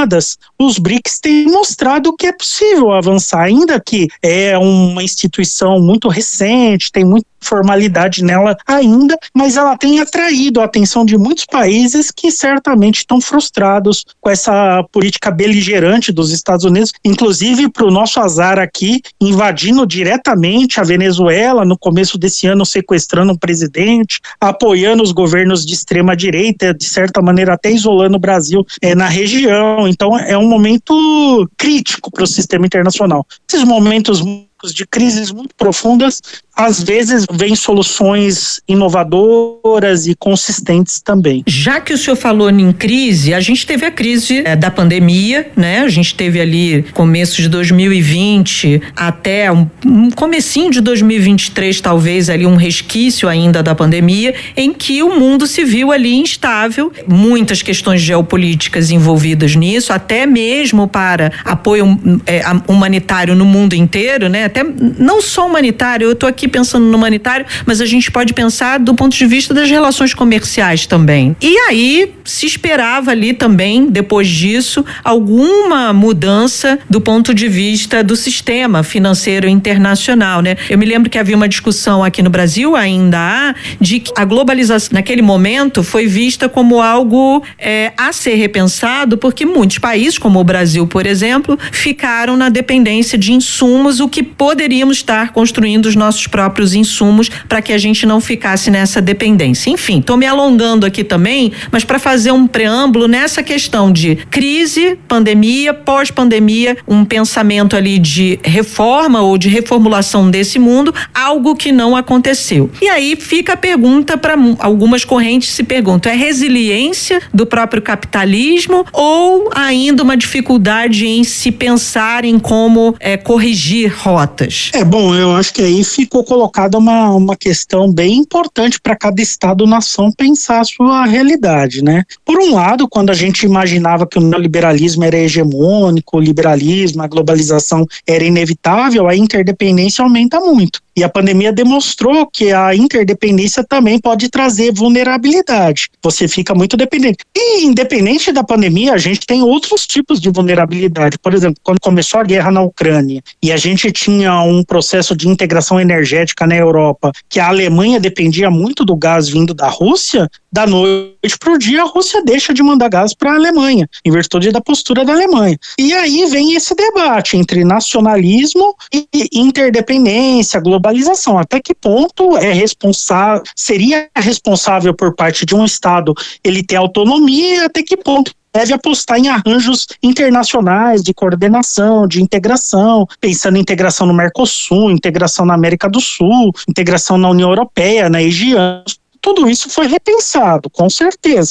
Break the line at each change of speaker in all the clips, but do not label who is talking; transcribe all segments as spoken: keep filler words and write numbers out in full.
tomadas, os BRICS têm mostrado que é possível avançar, ainda que é uma instituição muito recente, tem muita formalidade nela ainda, mas ela tem atraído a atenção de muitos países que certamente estão frustrados com essa política beligerante dos Estados Unidos, inclusive para o nosso azar aqui, invadindo diretamente a Venezuela no começo desse ano, sequestrando um presidente, apoiando os governos de extrema direita, de certa maneira até isolando o Brasil é, na região. Então é um momento crítico para o sistema internacional. Esses momentos de crises muito profundas, às vezes vêm soluções inovadoras e consistentes também.
Já que o senhor falou em crise, a gente teve a crise é, da pandemia, né? A gente teve ali começo de dois mil e vinte até um, um comecinho de dois mil e vinte e três, talvez ali um resquício ainda da pandemia, em que o mundo se viu ali instável, muitas questões geopolíticas envolvidas nisso, até mesmo para apoio é, humanitário no mundo inteiro, né? Até não só humanitário, eu estou aqui pensando no humanitário, mas a gente pode pensar do ponto de vista das relações comerciais também. E aí se esperava ali também, depois disso, alguma mudança do ponto de vista do sistema financeiro internacional, né? Eu me lembro que havia uma discussão aqui no Brasil, ainda há, de que a globalização naquele momento foi vista como algo é, a ser repensado, porque muitos países, como o Brasil, por exemplo, ficaram na dependência de insumos, o que poderíamos estar construindo os nossos próprios insumos para que a gente não ficasse nessa dependência. Enfim, estou me alongando aqui também, mas para fazer um preâmbulo nessa questão de crise, pandemia, pós-pandemia, um pensamento ali de reforma ou de reformulação desse mundo, algo que não aconteceu. E aí fica a pergunta para algumas correntes se perguntam, é resiliência do próprio capitalismo ou ainda uma dificuldade em se pensar em como é, corrigir rotas?
É, bom, eu acho que aí ficou colocada uma, uma questão bem importante para cada estado-nação pensar a sua realidade, né? Por um lado, quando a gente imaginava que o neoliberalismo era hegemônico, o liberalismo, a globalização era inevitável, a interdependência aumenta muito. E a pandemia demonstrou que a interdependência também pode trazer vulnerabilidade. Você fica muito dependente. E independente da pandemia, a gente tem outros tipos de vulnerabilidade. Por exemplo, quando começou a guerra na Ucrânia e a gente tinha um processo de integração energética na Europa, que a Alemanha dependia muito do gás vindo da Rússia, da noite para o dia a Rússia deixa de mandar gás para a Alemanha, em virtude da postura da Alemanha. E aí vem esse debate entre nacionalismo e interdependência, globalização. Até que ponto é responsável, seria responsável por parte de um Estado ele ter autonomia e até que ponto deve apostar em arranjos internacionais de coordenação, de integração, pensando em integração no Mercosul, integração na América do Sul, integração na União Europeia, na região. Tudo isso foi repensado, com certeza.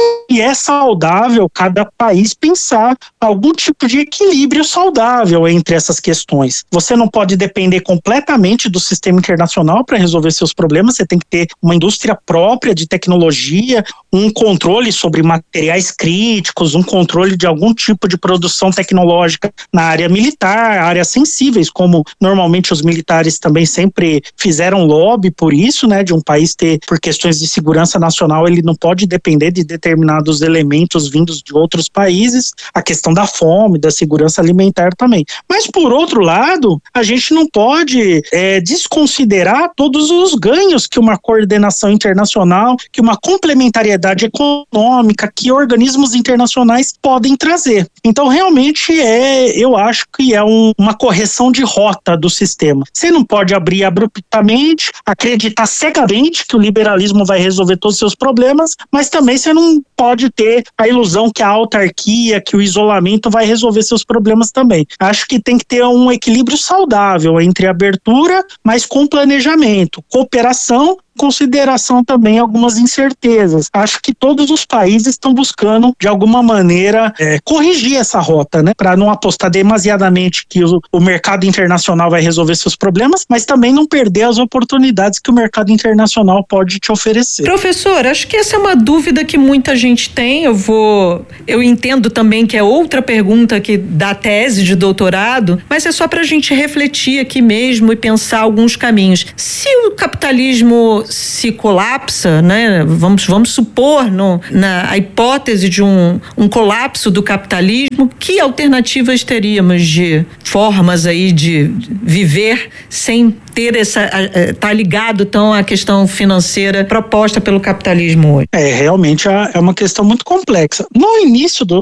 E é saudável cada país pensar algum tipo de equilíbrio saudável entre essas questões. Você não pode depender completamente do sistema internacional para resolver seus problemas, você tem que ter uma indústria própria de tecnologia, um controle sobre materiais críticos, um controle de algum tipo de produção tecnológica na área militar, áreas sensíveis, como normalmente os militares também sempre fizeram lobby por isso, né, de um país ter, por questões de segurança nacional, ele não pode depender de determinados elementos vindos de outros países, a questão da fome, da segurança alimentar também. Mas, por outro lado, a gente não pode é, desconsiderar todos os ganhos que uma coordenação internacional, que uma complementariedade econômica, que organismos internacionais podem trazer. Então, realmente, é, eu acho que é um, uma correção de rota do sistema. Você não pode abrir abruptamente, acreditar cegamente que o liberalismo vai resolver todos os seus problemas, mas também você não pode ter a ilusão que a autarquia, que o isolamento vai resolver seus problemas também. Acho que tem que ter um equilíbrio saudável entre abertura, mas com planejamento, cooperação, consideração também algumas incertezas. Acho que todos os países estão buscando, de alguma maneira, é, corrigir essa rota, né? Para não apostar demasiadamente que o, o mercado internacional vai resolver seus problemas, mas também não perder as oportunidades que o mercado internacional pode te oferecer.
Professor, acho que essa é uma dúvida que muita gente tem. Eu vou, eu entendo também que é outra pergunta que da tese de doutorado, mas é só para a gente refletir aqui mesmo e pensar alguns caminhos. Se o capitalismo se colapsa, né? Vamos, vamos supor no, na a hipótese de um, um colapso do capitalismo, que alternativas teríamos de formas aí de viver sem ter essa, tá ligado tão à questão financeira proposta pelo capitalismo hoje?
É, realmente é uma questão muito complexa. No início do,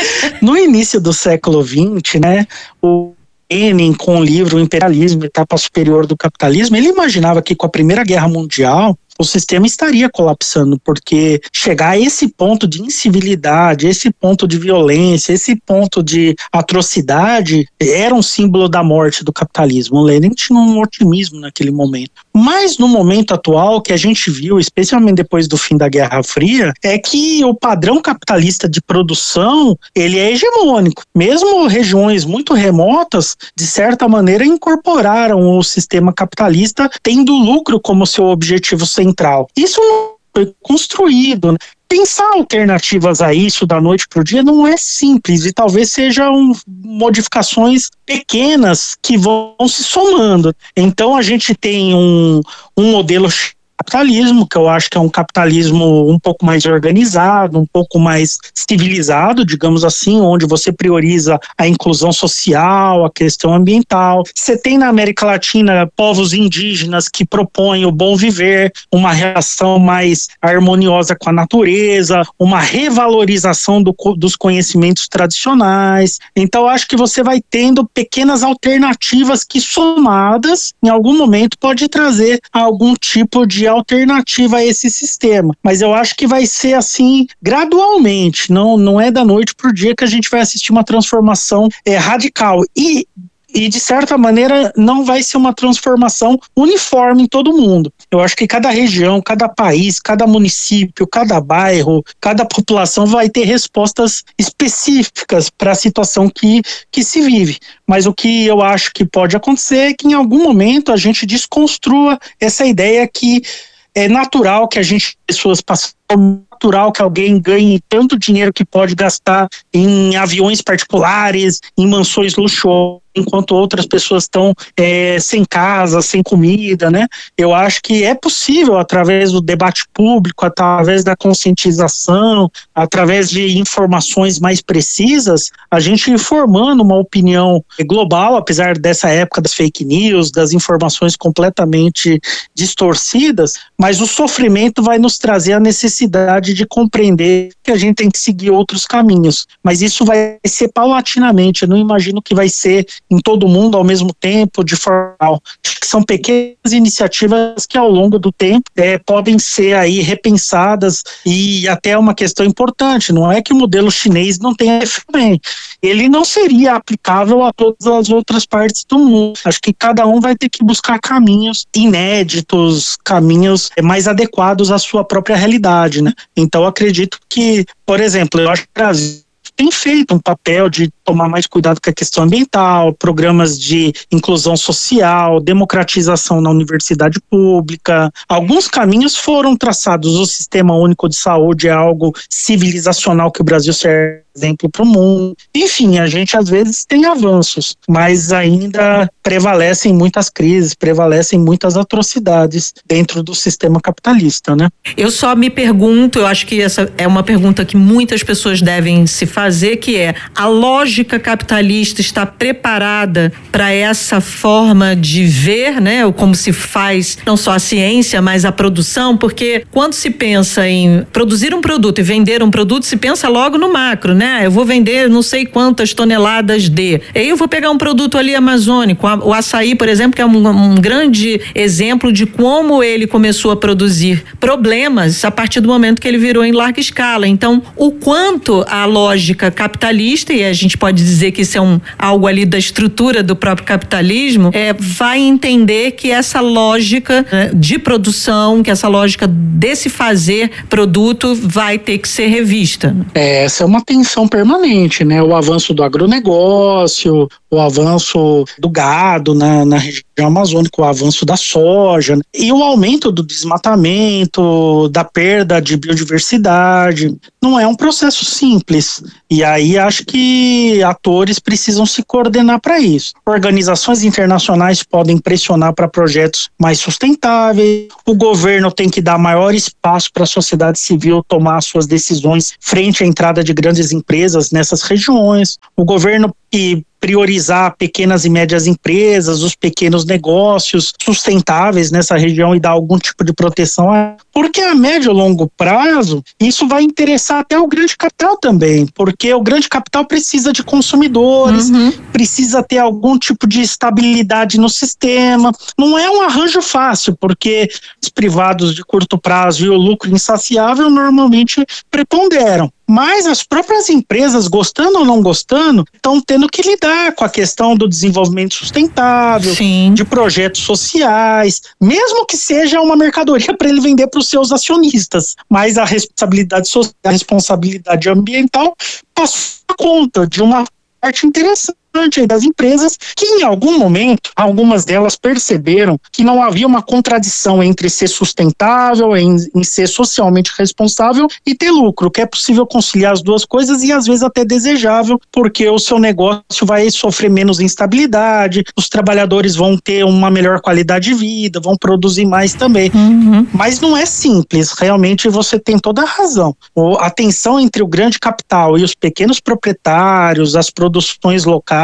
no início do século vinte, né, o Lenin, com o livro O Imperialismo, Etapa Superior do Capitalismo, ele imaginava que com a Primeira Guerra Mundial o sistema estaria colapsando, porque chegar a esse ponto de incivilidade, esse ponto de violência, esse ponto de atrocidade, era um símbolo da morte do capitalismo. O Lenin tinha um otimismo naquele momento. Mas no momento atual, que a gente viu, especialmente depois do fim da Guerra Fria, é que o padrão capitalista de produção, ele é hegemônico. Mesmo regiões muito remotas, de certa maneira, incorporaram o sistema capitalista, tendo lucro como seu objetivo central. Isso não foi construído, né? Pensar alternativas a isso da noite para o dia não é simples e talvez sejam modificações pequenas que vão se somando. Então a gente tem um, um modelo capitalismo, que eu acho que é um capitalismo um pouco mais organizado, um pouco mais civilizado, digamos assim, onde você prioriza a inclusão social, a questão ambiental. Você tem na América Latina povos indígenas que propõem o bom viver, uma relação mais harmoniosa com a natureza, uma revalorização do, dos conhecimentos tradicionais. Então, eu acho que você vai tendo pequenas alternativas que, somadas, em algum momento, pode trazer algum tipo de alternativa a esse sistema, mas eu acho que vai ser assim gradualmente, não, não é da noite para o dia que a gente vai assistir uma transformação é, radical e E, de certa maneira, não vai ser uma transformação uniforme em todo mundo. Eu acho que cada região, cada país, cada município, cada bairro, cada população vai ter respostas específicas para a situação que, que se vive. Mas o que eu acho que pode acontecer é que, em algum momento, a gente desconstrua essa ideia que é natural que a gente, pessoas passem, natural que alguém ganhe tanto dinheiro que pode gastar em aviões particulares, em mansões luxuosas, enquanto outras pessoas estão é, sem casa, sem comida, né? Eu acho que é possível, através do debate público, através da conscientização, através de informações mais precisas, a gente ir formando uma opinião global, apesar dessa época das fake news, das informações completamente distorcidas, mas o sofrimento vai nos trazer a necessidade de compreender que a gente tem que seguir outros caminhos. Mas isso vai ser paulatinamente, eu não imagino que vai ser em todo mundo ao mesmo tempo, de forma... Acho que são pequenas iniciativas que ao longo do tempo é, podem ser aí repensadas, e até uma questão importante, não é que o modelo chinês não tenha efeito, ele não seria aplicável a todas as outras partes do mundo. Acho que cada um vai ter que buscar caminhos inéditos, caminhos mais adequados à sua própria realidade, né? Então acredito que, por exemplo, eu acho que o Brasil tem feito um papel de tomar mais cuidado com a questão ambiental, programas de inclusão social, democratização na universidade pública. Alguns caminhos foram traçados. O Sistema Único de Saúde é algo civilizacional que o Brasil serve exemplo para o mundo. Enfim, a gente às vezes tem avanços, mas ainda prevalecem muitas crises, prevalecem muitas atrocidades dentro do sistema capitalista, né?
Eu só me pergunto, eu acho que essa é uma pergunta que muitas pessoas devem se fazer, que é: a lógica capitalista está preparada para essa forma de ver, né? Ou como se faz não só a ciência, mas a produção? Porque quando se pensa em produzir um produto e vender um produto, se pensa logo no macro, né? Eu vou vender não sei quantas toneladas de... Aí eu vou pegar um produto ali amazônico, o açaí, por exemplo, que é um, um grande exemplo de como ele começou a produzir problemas a partir do momento que ele virou em larga escala. Então, o quanto a lógica capitalista, e a gente pode dizer que isso é um, algo ali da estrutura do próprio capitalismo, é, vai entender que essa lógica, né, de produção, que essa lógica desse fazer produto vai ter que ser revista.
É, essa é uma tensão permanente, né? O avanço do agronegócio, o avanço do gado na, na região amazônica, o avanço da soja e o aumento do desmatamento, da perda de biodiversidade. Não é um processo simples. E aí acho que atores precisam se coordenar para isso. Organizações internacionais podem pressionar para projetos mais sustentáveis. O governo tem que dar maior espaço para a sociedade civil tomar suas decisões frente à entrada de grandes empresas nessas regiões. O governo que priorizar pequenas e médias empresas, os pequenos negócios sustentáveis nessa região e dar algum tipo de proteção. Porque a médio e longo prazo, isso vai interessar até o grande capital também, porque o grande capital precisa de consumidores, uhum. precisa ter algum tipo de estabilidade no sistema. Não é um arranjo fácil, porque os privados de curto prazo e o lucro insaciável normalmente preponderam. Mas as próprias empresas, gostando ou não gostando, estão tendo que lidar com a questão do desenvolvimento sustentável, Sim. de projetos sociais, mesmo que seja uma mercadoria para ele vender para os seus acionistas. Mas a responsabilidade social, a responsabilidade ambiental passa a conta de uma parte interessante das empresas que em algum momento, algumas delas perceberam que não havia uma contradição entre ser sustentável, em, em ser socialmente responsável e ter lucro, que é possível conciliar as duas coisas e às vezes até desejável, porque o seu negócio vai sofrer menos instabilidade, os trabalhadores vão ter uma melhor qualidade de vida, vão produzir mais também. Uhum. Mas não é simples, realmente você tem toda a razão. A tensão entre o grande capital e os pequenos proprietários, as produções locais,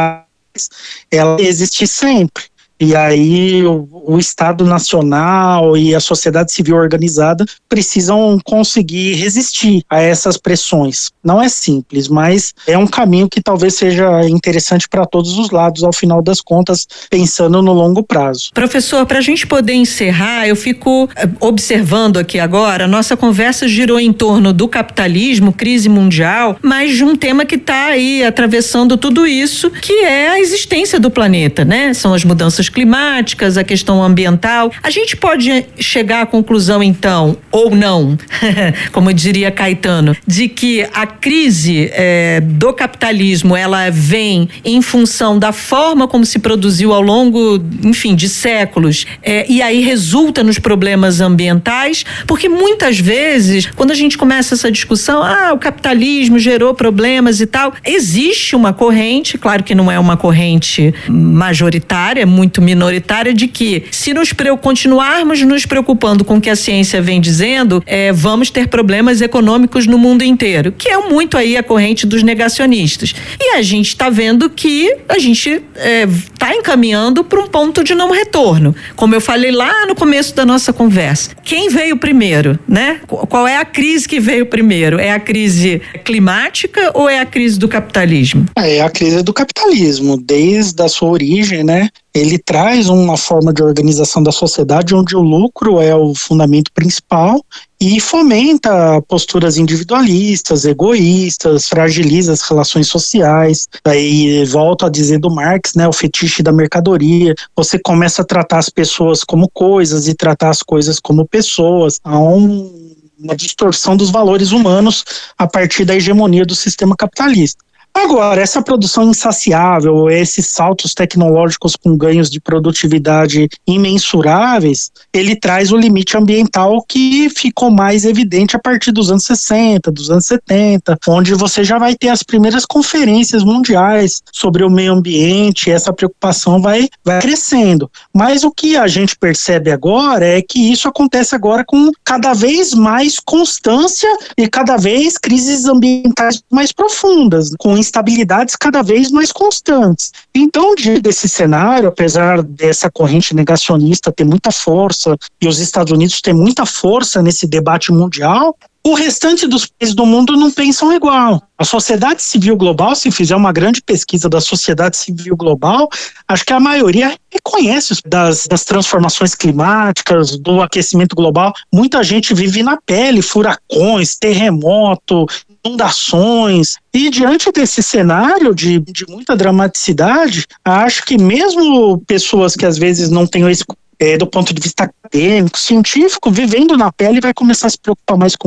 ela existe sempre. E aí o, o Estado Nacional e a sociedade civil organizada precisam conseguir resistir a essas pressões. Não é simples, mas é um caminho que talvez seja interessante para todos os lados, ao final das contas, pensando no longo prazo.
Professor, para a gente poder encerrar, eu fico observando aqui agora, a nossa conversa girou em torno do capitalismo, crise mundial, mas de um tema que está aí atravessando tudo isso, que é a existência do planeta, né? São as mudanças climáticas, a questão ambiental. A gente pode chegar à conclusão, então, ou não, como diria Caetano, de que a crise é, do capitalismo, ela vem em função da forma como se produziu ao longo, enfim, de séculos, é, e aí resulta nos problemas ambientais, porque muitas vezes, quando a gente começa essa discussão, ah, o capitalismo gerou problemas e tal, existe uma corrente, claro que não é uma corrente majoritária, muito minoritária, de que se nos continuarmos nos preocupando com o que a ciência vem dizendo, é, vamos ter problemas econômicos no mundo inteiro, que é muito aí a corrente dos negacionistas. E a gente está vendo que a gente está é, encaminhando para um ponto de não retorno. Como eu falei lá no começo da nossa conversa. Quem veio primeiro, né? Qual é a crise que veio primeiro? É a crise climática ou é a crise do capitalismo?
É a crise do capitalismo, desde a sua origem, né? Ele traz uma forma de organização da sociedade onde o lucro é o fundamento principal e fomenta posturas individualistas, egoístas, fragiliza as relações sociais. Aí volto a dizer do Marx, né, o fetiche da mercadoria. Você começa a tratar as pessoas como coisas e tratar as coisas como pessoas. Há um, uma distorção dos valores humanos a partir da hegemonia do sistema capitalista. Agora, essa produção insaciável, esses saltos tecnológicos com ganhos de produtividade imensuráveis, ele traz o limite ambiental que ficou mais evidente a partir dos anos sessenta, dos anos setenta, onde você já vai ter as primeiras conferências mundiais sobre o meio ambiente, e essa preocupação vai, vai crescendo. Mas o que a gente percebe agora é que isso acontece agora com cada vez mais constância e cada vez crises ambientais mais profundas, com instabilidades cada vez mais constantes. Então, diante desse cenário, apesar dessa corrente negacionista ter muita força e os Estados Unidos ter muita força nesse debate mundial, o restante dos países do mundo não pensam igual. A sociedade civil global, se fizer uma grande pesquisa da sociedade civil global, acho que a maioria reconhece das, das transformações climáticas, do aquecimento global. Muita gente vive na pele, furacões, terremoto, inundações. E diante desse cenário de, de muita dramaticidade, acho que mesmo pessoas que às vezes não têm esse É, do ponto de vista acadêmico, científico, vivendo na pele, vai começar a se preocupar mais com isso.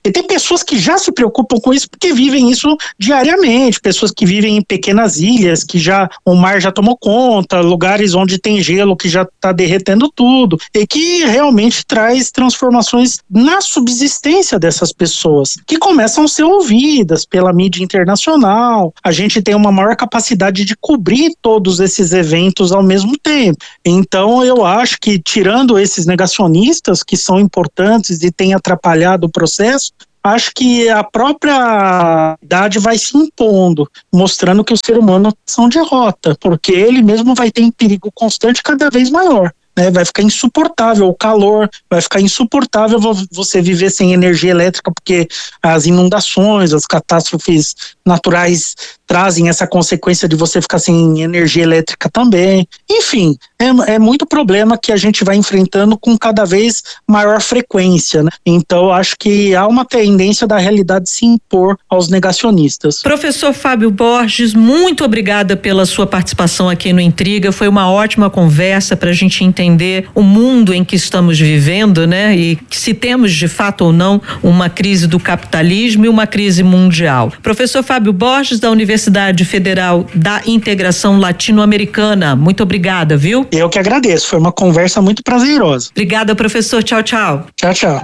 E tem pessoas que já se preocupam com isso porque vivem isso diariamente, pessoas que vivem em pequenas ilhas, que já o mar já tomou conta, lugares onde tem gelo que já está derretendo tudo, e que realmente traz transformações na subsistência dessas pessoas, que começam a ser ouvidas pela mídia internacional. A gente tem uma maior capacidade de cobrir todos esses eventos ao mesmo tempo. Então eu acho que, tirando esses negacionistas que são importantes e têm atrapalhado o processo, acho que a própria idade vai se impondo, mostrando que o ser humano são derrota, porque ele mesmo vai ter um perigo constante cada vez maior. Né, vai ficar insuportável o calor, vai ficar insuportável você viver sem energia elétrica, porque as inundações, as catástrofes naturais trazem essa consequência de você ficar sem energia elétrica também. Enfim, é, é muito problema que a gente vai enfrentando com cada vez maior frequência, né? Então acho que há uma tendência da realidade se impor aos negacionistas.
Professor Fábio Borges, muito obrigada pela sua participação aqui no Intriga, foi uma ótima conversa para a gente entender o mundo em que estamos vivendo, né? E se temos de fato ou não uma crise do capitalismo e uma crise mundial. Professor Fábio Borges, da Universidade Federal da Integração Latino-Americana, muito obrigada, viu?
Eu que agradeço, foi uma conversa muito prazerosa.
Obrigada, professor. Tchau, tchau.
Tchau, tchau.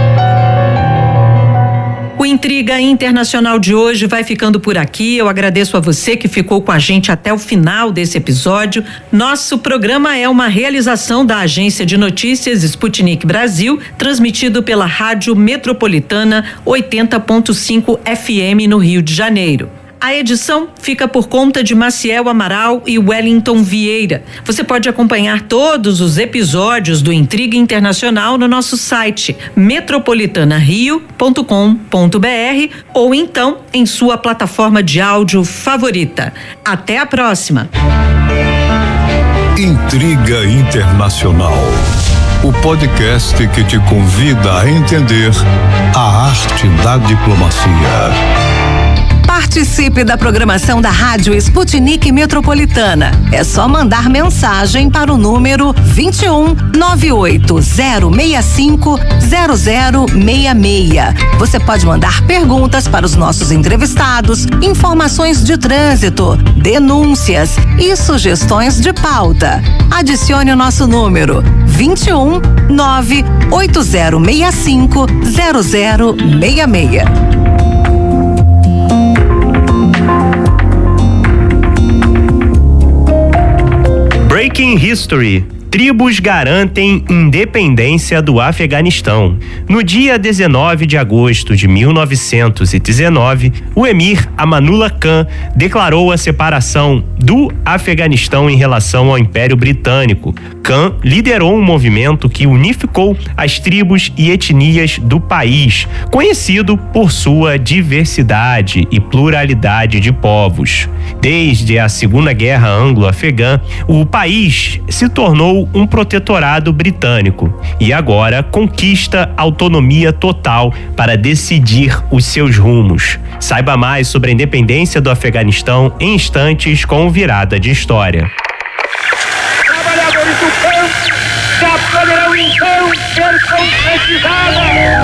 O Intriga Internacional de hoje vai ficando por aqui. Eu agradeço a você que ficou com a gente até o final desse episódio. Nosso programa é uma realização da agência de notícias Sputnik Brasil, transmitido pela Rádio Metropolitana oitenta ponto cinco F M no Rio de Janeiro. A edição fica por conta de Maciel Amaral e Wellington Vieira. Você pode acompanhar todos os episódios do Intriga Internacional no nosso site metropolitana rio ponto com ponto b r ou então em sua plataforma de áudio favorita. Até a próxima.
Intriga Internacional, o podcast que te convida a entender a arte da diplomacia.
Participe da programação da Rádio Sputnik Metropolitana. É só mandar mensagem para o número vinte e um, nove oito zero seis cinco, zero zero seis seis. Você pode mandar perguntas para os nossos entrevistados, informações de trânsito, denúncias e sugestões de pauta. Adicione o nosso número vinte e um, nove oito zero seis cinco, zero zero seis seis.
Breaking History. Tribos garantem independência do Afeganistão. No dia dezenove de agosto de mil novecentos e dezenove, o emir Amanullah Khan declarou a separação do Afeganistão em relação ao Império Britânico. Khan liderou um movimento que unificou as tribos e etnias do país, conhecido por sua diversidade e pluralidade de povos. Desde a Segunda Guerra Anglo-Afegã, o país se tornou um protetorado britânico e agora conquista autonomia total para decidir os seus rumos. Saiba mais sobre a independência do Afeganistão em instantes com Virada de História.
Trabalhadores do campo já poderão então ser concretizados.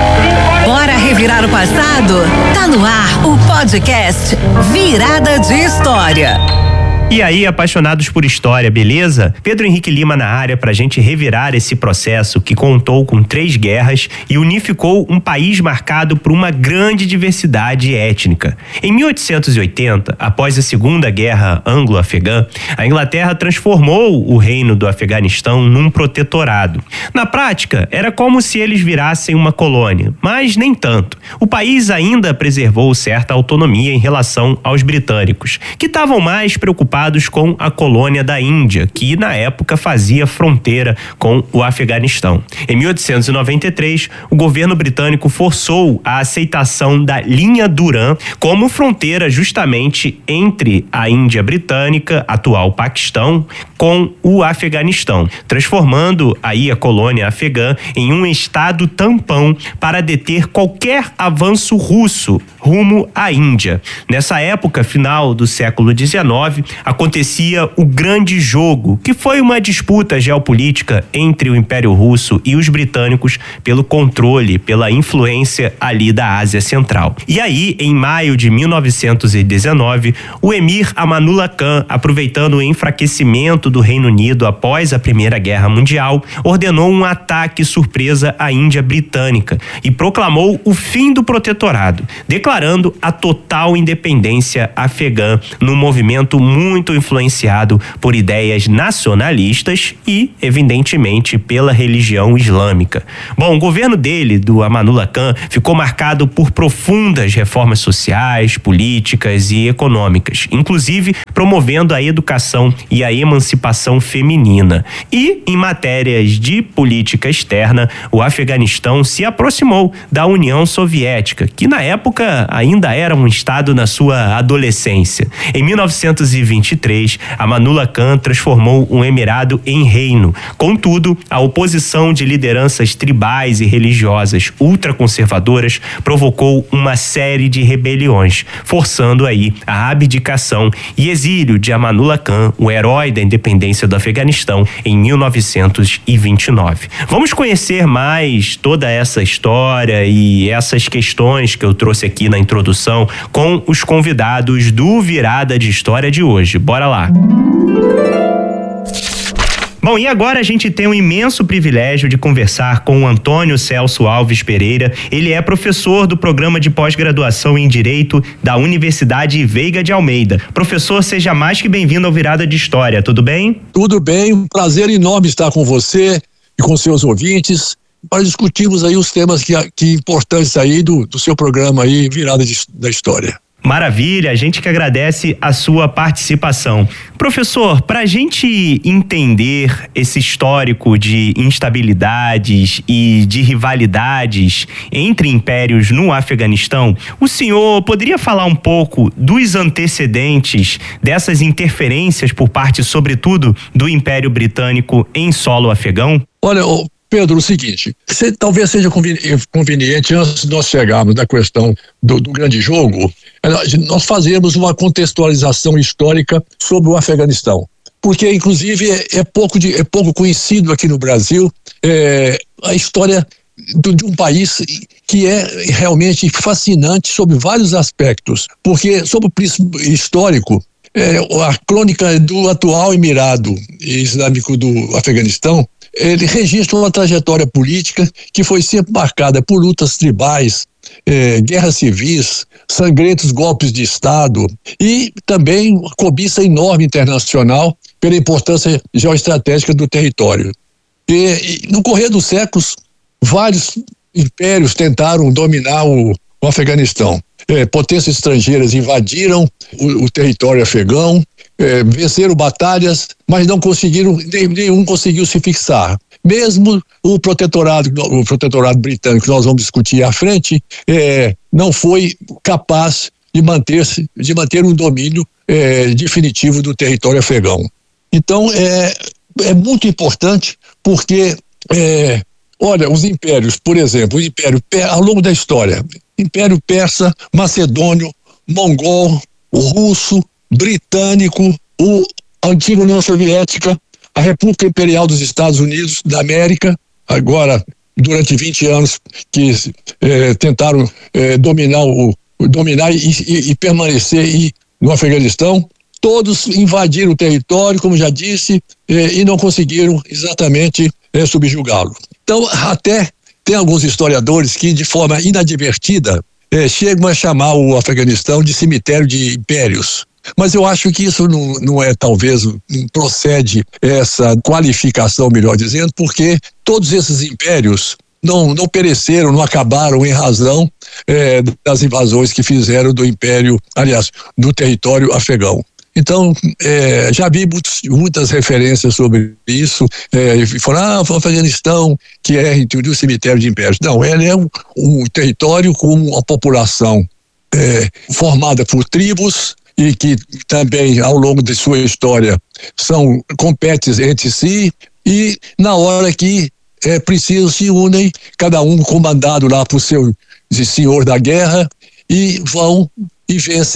Bora revirar o passado? Tá no ar o podcast Virada de História.
E aí, apaixonados por história, beleza? Pedro Henrique Lima na área pra gente revirar esse processo que contou com três guerras e unificou um país marcado por uma grande diversidade étnica. Em mil oitocentos e oitenta, após a Segunda Guerra Anglo-Afegã, a Inglaterra transformou o reino do Afeganistão num protetorado. Na prática, era como se eles virassem uma colônia, mas nem tanto. O país ainda preservou certa autonomia em relação aos britânicos, que estavam mais preocupados com a colônia da Índia, que na época fazia fronteira com o Afeganistão. Em mil oitocentos e noventa e três, o governo britânico forçou a aceitação da linha Durand como fronteira justamente entre a Índia britânica, atual Paquistão, com o Afeganistão, transformando aí a colônia afegã em um estado tampão para deter qualquer avanço russo rumo à Índia. Nessa época, final do século dezenove, acontecia o Grande Jogo, que foi uma disputa geopolítica entre o Império Russo e os britânicos pelo controle, pela influência ali da Ásia Central. E aí, em maio de mil novecentos e dezenove, o emir Amanullah Khan, aproveitando o enfraquecimento do Reino Unido após a Primeira Guerra Mundial, ordenou um ataque surpresa à Índia Britânica e proclamou o fim do protetorado, declarando a total independência afegã num movimento muito influenciado por ideias nacionalistas e, evidentemente, pela religião islâmica. Bom, o governo dele, do Amanullah Khan, ficou marcado por profundas reformas sociais, políticas e econômicas, inclusive promovendo a educação e a emancipação feminina. E, em matérias de política externa, o Afeganistão se aproximou da União Soviética, que na época ainda era um estado na sua adolescência. Em mil novecentos e vinte e três, Amanullah Khan transformou um emirado em reino. Contudo, a oposição de lideranças tribais e religiosas ultraconservadoras provocou uma série de rebeliões, forçando aí a abdicação e exílio de Amanullah Khan, o herói da independência do Afeganistão, em mil novecentos e vinte e nove. Vamos conhecer mais toda essa história e essas questões que eu trouxe aqui na introdução com os convidados do Virada de História de hoje. Bora lá! Bom, e agora a gente tem o imenso privilégio de conversar com o Antônio Celso Alves Pereira. Ele é professor do programa de pós-graduação em Direito da Universidade Veiga de Almeida. Professor, seja mais que bem-vindo ao Virada de História, tudo bem?
Tudo bem, um prazer enorme estar com você e com seus ouvintes para discutirmos aí os temas que, que importantes aí do, do seu programa aí, Virada de, da História.
Maravilha, a gente que agradece a sua participação. Professor, para a gente entender esse histórico de instabilidades e de rivalidades entre impérios no Afeganistão, o senhor poderia falar um pouco dos antecedentes dessas interferências por parte, sobretudo, do Império Britânico em solo afegão?
Olha, Pedro, o seguinte, se, talvez seja conveniente, antes de nós chegarmos na questão do, do Grande Jogo, nós fazermos uma contextualização histórica sobre o Afeganistão. Porque, inclusive, é, é, pouco, de, é pouco conhecido aqui no Brasil é, a história do, de um país que é realmente fascinante sob vários aspectos. Porque, sob o prisma histórico, é, a crônica do atual Emirado Islâmico do Afeganistão, ele registra uma trajetória política que foi sempre marcada por lutas tribais, eh, guerras civis, sangrentos golpes de Estado e também uma cobiça enorme internacional pela importância geoestratégica do território. E, e no correr dos séculos, vários impérios tentaram dominar o, o Afeganistão. Eh, potências estrangeiras invadiram o, o território afegão, É, venceram batalhas, mas não conseguiram, nem, nenhum conseguiu se fixar. Mesmo o protetorado, o protetorado britânico, que nós vamos discutir à frente, é, não foi capaz de manter, de manter um domínio é, definitivo do território afegão. Então, é, é muito importante porque, é, olha, os impérios, por exemplo, o império, ao longo da história, Império Persa, Macedônio, Mongol, o Russo, Britânico, o antiga União Soviética, a República Imperial dos Estados Unidos da América, agora durante vinte anos que eh, tentaram eh, dominar, o, dominar e, e, e permanecer e, no Afeganistão, todos invadiram o território, como já disse, eh, e não conseguiram exatamente eh, subjugá-lo. Então, até tem alguns historiadores que, de forma inadvertida, eh, chegam a chamar o Afeganistão de cemitério de impérios. Mas eu acho que isso não, não é, talvez, não procede essa qualificação, melhor dizendo, porque todos esses impérios não, não pereceram, não acabaram em razão é, das invasões que fizeram do império, aliás, do território afegão. Então, é, já vi muitos, muitas referências sobre isso, é, e falaram, ah, o Afeganistão, que é um cemitério de impérios. Não, ele é um, um território com uma população é, formada por tribos, e que também, ao longo de sua história, são competem entre si, e na hora que é preciso se unem, cada um comandado lá por seu senhor da guerra, e vão e vencem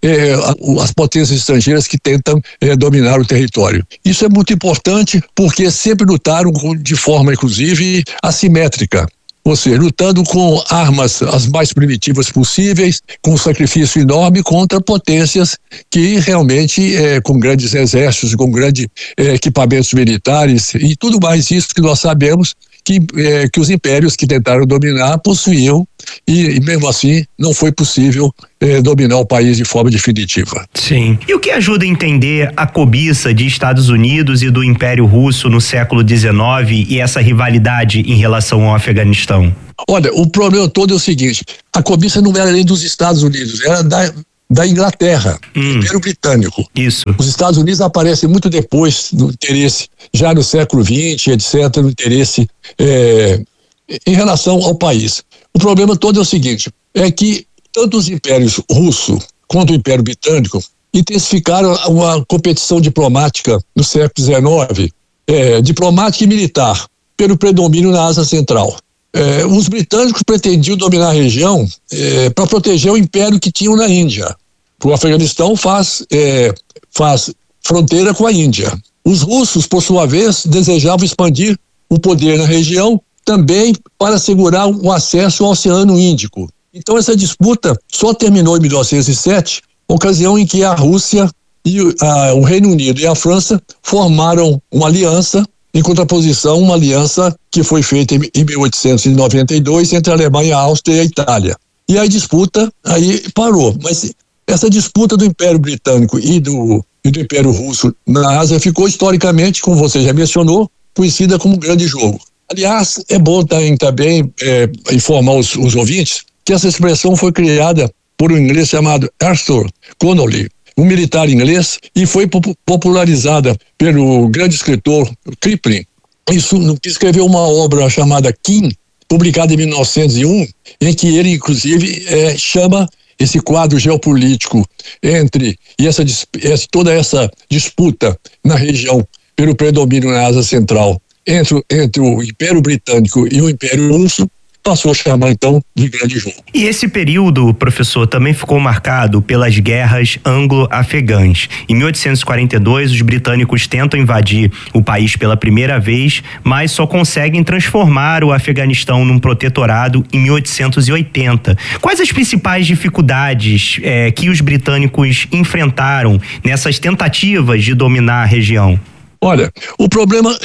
é, as potências estrangeiras que tentam é, dominar o território. Isso é muito importante porque sempre lutaram de forma, inclusive, assimétrica. Ou seja, lutando com armas as mais primitivas possíveis, com um sacrifício enorme contra potências que realmente, é, com grandes exércitos, com grandes é, equipamentos militares e tudo mais isso que nós sabemos que, é, que os impérios que tentaram dominar possuíam e, e mesmo assim não foi possível é, dominar o país de forma definitiva.
Sim. E o que ajuda a entender a cobiça de Estados Unidos e do Império Russo no século dezenove e essa rivalidade em relação ao Afeganistão?
Olha, o problema todo é o seguinte, a cobiça não era nem dos Estados Unidos, era da da Inglaterra, hum, Império Britânico.
Isso.
Os Estados Unidos aparecem muito depois no interesse, já no século vinte, etcétera, no interesse é, em relação ao país. O problema todo é o seguinte, é que tanto os impérios russo quanto o Império Britânico intensificaram uma competição diplomática no século dezenove, é, diplomática e militar, pelo predomínio na Ásia Central. É, os britânicos pretendiam dominar a região é, para proteger o império que tinham na Índia. O Afeganistão faz, é, faz fronteira com a Índia. Os russos, por sua vez, desejavam expandir o poder na região também para assegurar o acesso ao Oceano Índico. Então essa disputa só terminou em mil novecentos e sete, ocasião em que a Rússia e a, o Reino Unido e a França formaram uma aliança, em contraposição uma aliança que foi feita em, em mil oitocentos e noventa e dois entre a Alemanha, a Áustria e a Itália. E a disputa aí parou, mas essa disputa do Império Britânico e do, e do Império Russo na Ásia ficou historicamente, como você já mencionou, conhecida como Grande Jogo. Aliás, é bom também, também é, informar os, os ouvintes que essa expressão foi criada por um inglês chamado Arthur Connolly, um militar inglês, e foi popularizada pelo grande escritor Kipling. Isso, que escreveu uma obra chamada King, publicada em mil novecentos e um, em que ele, inclusive, é, chama esse quadro geopolítico entre e essa, essa, toda essa disputa na região pelo predomínio na Ásia Central entre, entre o Império Britânico e o Império Russo, passou a chamar então de Grande Jogo.
E esse período, professor, também ficou marcado pelas guerras anglo-afegãs. Em mil oitocentos e quarenta e dois, os britânicos tentam invadir o país pela primeira vez, mas só conseguem transformar o Afeganistão num protetorado em mil oitocentos e oitenta. Quais as principais dificuldades eh, que os britânicos enfrentaram nessas tentativas de dominar a região?
Olha, o problema,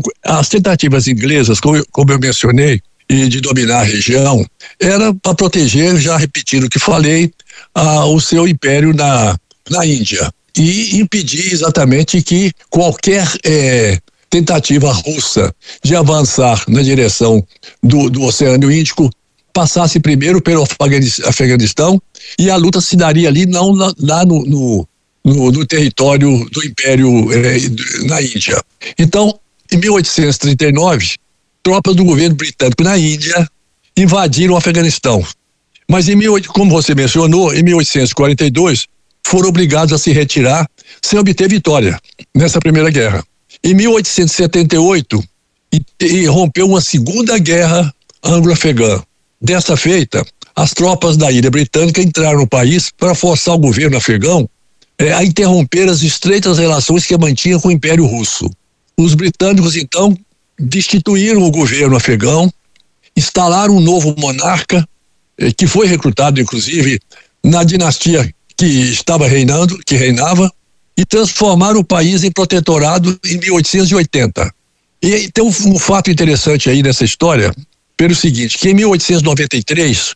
as tentativas inglesas, como eu, como eu mencionei, e de dominar a região, era para proteger, já repetindo o que falei, a, o seu império na, na Índia e impedir exatamente que qualquer é, tentativa russa de avançar na direção do, do Oceano Índico passasse primeiro pelo Afeganistão e a luta se daria ali, não lá, lá no, no, no, no território do império é, na Índia. Então, em mil oitocentos e trinta e nove, tropas do governo britânico na Índia invadiram o Afeganistão. Mas, em mil, como você mencionou, em mil oitocentos e quarenta e dois, foram obrigados a se retirar sem obter vitória nessa primeira guerra. Em mil oitocentos e setenta e oito, e, e rompeu uma segunda guerra anglo-afegã. Dessa feita, as tropas da Ilha Britânica entraram no país para forçar o governo afegão é, a interromper as estreitas relações que mantinha com o Império Russo. Os britânicos, então, destituíram o governo afegão, instalaram um novo monarca, eh, que foi recrutado, inclusive, na dinastia que estava reinando, que reinava, e transformaram o país em protetorado em mil oitocentos e oitenta. E tem um, um fato interessante aí nessa história, pelo seguinte, que em mil oitocentos e noventa e três,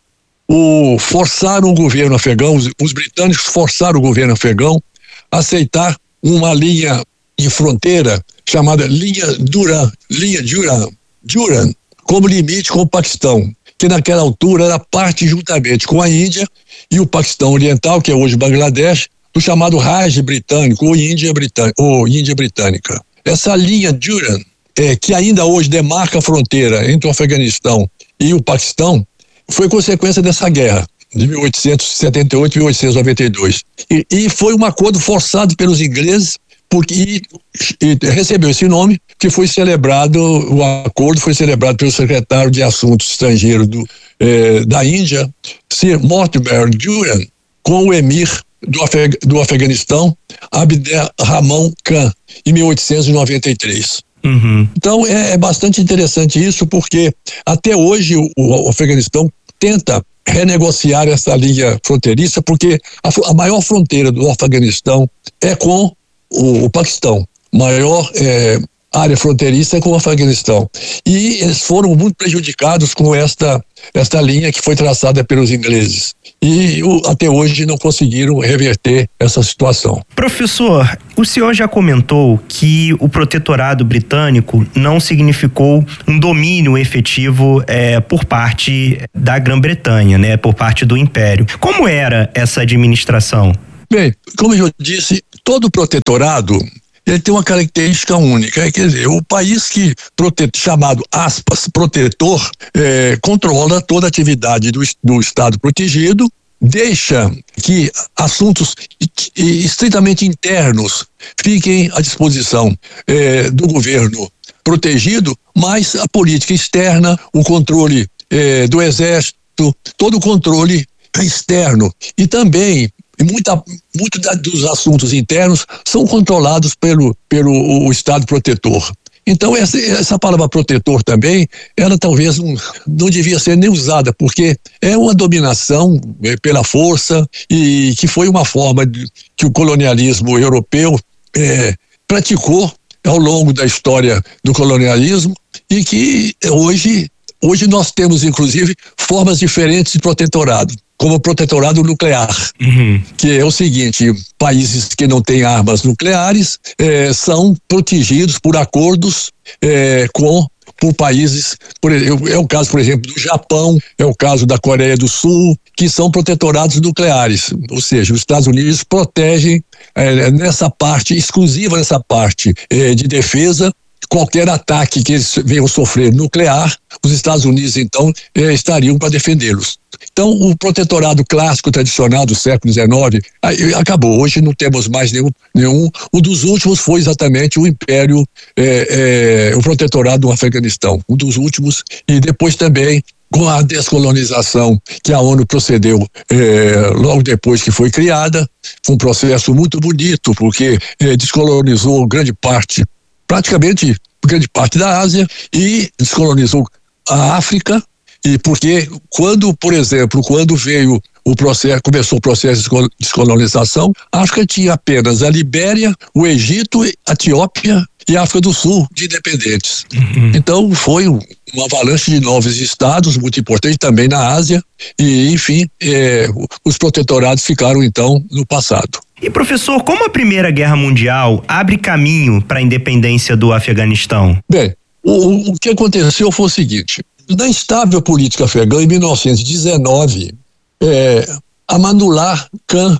o, forçaram o governo afegão, os, os britânicos forçaram o governo afegão a aceitar uma linha de fronteira chamada linha Duran, linha Duran, Duran, como limite com o Paquistão, que naquela altura era parte juntamente com a Índia e o Paquistão Oriental, que é hoje Bangladesh, do chamado Raj britânico ou Índia britânica, ou Índia britânica. Essa linha Duran, é, que ainda hoje demarca a fronteira entre o Afeganistão e o Paquistão, foi consequência dessa guerra de mil oitocentos e setenta e oito e mil oitocentos e noventa e dois. E, e foi um acordo forçado pelos ingleses, porque e, e recebeu esse nome, que foi celebrado, o acordo foi celebrado pelo secretário de Assuntos Estrangeiros do, eh, da Índia, Sir Mortimer Duran, com o emir do, Afeg, do Afeganistão, Abder Rahman Khan, em mil oitocentos e noventa e três.
Uhum.
Então é, é bastante interessante isso, porque até hoje o, o Afeganistão tenta renegociar essa linha fronteiriça, porque a, a maior fronteira do Afeganistão é com o, o Paquistão. Maior é, área fronteiriça é com o Afeganistão. E eles foram muito prejudicados com esta, esta linha que foi traçada pelos ingleses. E o, até hoje não conseguiram reverter essa situação.
Professor, o senhor já comentou que o protetorado britânico não significou um domínio efetivo é, por parte da Grã-Bretanha, né, por parte do Império. Como era essa administração?
Bem, como eu disse, todo protetorado ele tem uma característica única, quer dizer, o país que, prote, chamado, aspas, protetor, é, controla toda a atividade do, do Estado protegido, deixa que assuntos estritamente internos fiquem à disposição é, do governo protegido, mas a política externa, o controle é, do exército, todo o controle externo e também Muita, muito da, dos assuntos internos são controlados pelo, pelo o Estado protetor. Então essa, essa palavra protetor também, ela talvez não, não devia ser nem usada, porque é uma dominação é, pela força e que foi uma forma de, que o colonialismo europeu é, praticou ao longo da história do colonialismo e que hoje, hoje nós temos inclusive formas diferentes de protetorado, como o protetorado nuclear, uhum. que é o seguinte: países que não têm armas nucleares eh, são protegidos por acordos eh, com por países, por, é o caso, por exemplo, do Japão, é o caso da Coreia do Sul, que são protetorados nucleares, ou seja, os Estados Unidos protegem eh, nessa parte, exclusiva nessa parte eh, de defesa, qualquer ataque que eles venham sofrer nuclear, os Estados Unidos então eh, estariam para defendê-los. Então, o protetorado clássico tradicional do século dezenove acabou. Hoje não temos mais nenhum. nenhum. O dos últimos foi exatamente o Império, é, é, o protetorado do Afeganistão. Um dos últimos. E depois também, com a descolonização que a ONU procedeu é, logo depois que foi criada, foi um processo muito bonito, porque é, descolonizou grande parte, praticamente grande parte da Ásia e descolonizou a África. E porque quando, por exemplo, quando veio o processo, começou o processo de descolonização, a África tinha apenas a Libéria, o Egito, a Etiópia e a África do Sul de independentes. Uhum. Então foi um, uma avalanche de novos estados, muito importante também na Ásia, e enfim, é, os protetorados ficaram então no passado.
E professor, como a Primeira Guerra Mundial abre caminho para a independência do Afeganistão?
Bem, o, o que aconteceu foi o seguinte: na instável política afegã, em mil novecentos e dezenove, é, Amanullah Khan,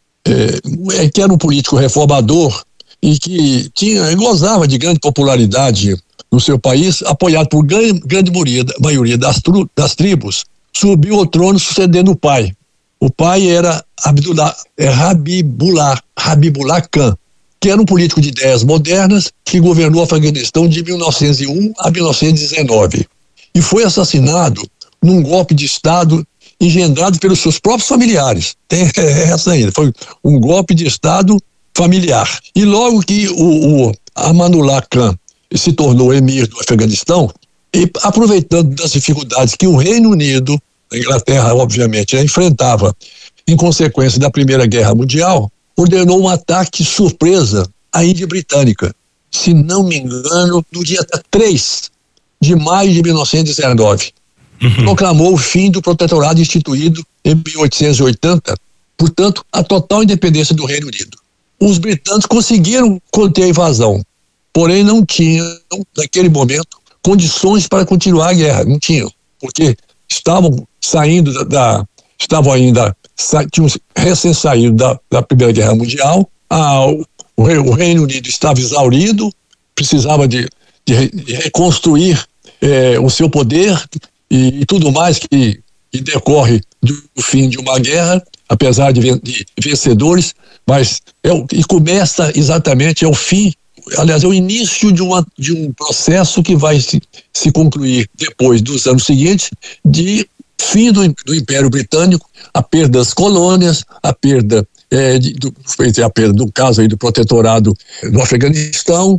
é, que era um político reformador e que tinha, gozava de grande popularidade no seu país, apoiado por grande, grande maioria, maioria das, tru, das tribos, subiu ao trono sucedendo o pai. O pai era Abdullah, é, Habibullah, Habibullah Khan, que era um político de ideias modernas que governou o Afeganistão de mil novecentos e um a mil novecentos e dezenove. E foi assassinado num golpe de Estado engendrado pelos seus próprios familiares. Tem essa ainda, foi um golpe de Estado familiar. E logo que o, o Amanullah Khan se tornou emir do Afeganistão, e aproveitando das dificuldades que o Reino Unido, a Inglaterra, obviamente, enfrentava em consequência da Primeira Guerra Mundial, ordenou um ataque surpresa à Índia Britânica. Se não me engano, no dia três de maio de mil novecentos e dezenove, uhum. proclamou o fim do protetorado instituído em mil oitocentos e oitenta, portanto, a total independência do Reino Unido. Os britânicos conseguiram conter a invasão, porém não tinham, naquele momento, condições para continuar a guerra, não tinham, porque estavam saindo da, da estavam ainda, sa, tinham recém saído da, da Primeira Guerra Mundial, a, o, o Reino Unido estava exaurido, precisava de, de, de reconstruir É, o seu poder e, e tudo mais que, que decorre do fim de uma guerra, apesar de, de vencedores, mas é, e começa exatamente, é o fim, aliás, é o início de, uma, de um processo que vai se, se concluir depois dos anos seguintes, de fim do, do Império Britânico, a perda das colônias, a perda é, de, do, feita a perda do caso aí do protetorado do Afeganistão,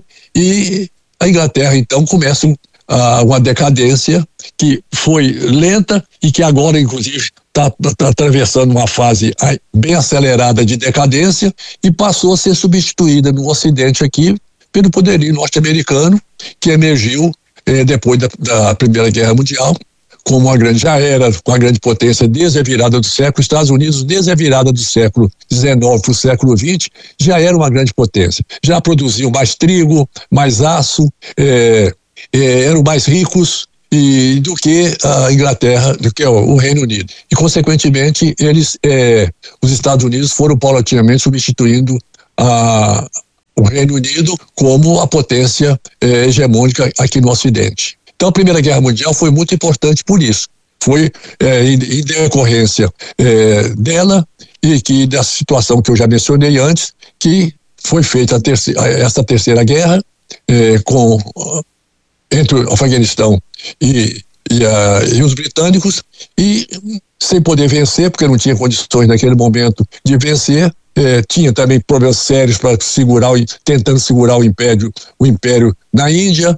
e a Inglaterra então começa um, a, uma decadência que foi lenta e que agora inclusive está tá atravessando uma fase bem acelerada de decadência e passou a ser substituída no Ocidente aqui pelo poderio norte-americano, que emergiu eh, depois da, da Primeira Guerra Mundial como uma grande, já era com a grande potência desde a virada do século. Os Estados Unidos, desde a virada do século dezenove para o século vinte, já era uma grande potência, já produziam mais trigo, mais aço, eh, eh, eram mais ricos e do que a Inglaterra, do que o Reino Unido. E, consequentemente, eles, eh, os Estados Unidos foram paulatinamente substituindo a, o Reino Unido como a potência eh, hegemônica aqui no Ocidente. Então, a Primeira Guerra Mundial foi muito importante por isso. Foi eh, em, em decorrência eh, dela e que da situação que eu já mencionei antes, que foi feita a terceira, essa terceira guerra eh, com entre o Afeganistão e, e, a, e os britânicos, e sem poder vencer, porque não tinha condições naquele momento de vencer, eh, tinha também problemas sérios para segurar, tentando segurar o império, o império na Índia,